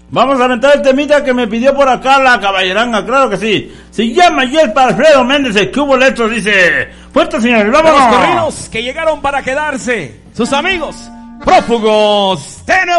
Vamos a aventar el temita que me pidió por acá la caballeranga, claro que sí. Se llama Yelpa Alfredo Méndez, el cubo electro, dice. Fuerte, señores, vámonos. Los corridos que llegaron para quedarse. Sus amigos, prófugos de Nuevo